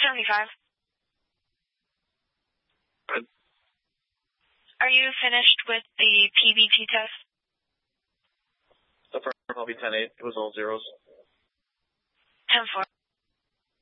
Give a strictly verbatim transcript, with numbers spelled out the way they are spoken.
seventy-five. Good. Are you finished with the P B T test? So far, probably ten eight. It was all zeros. ten four.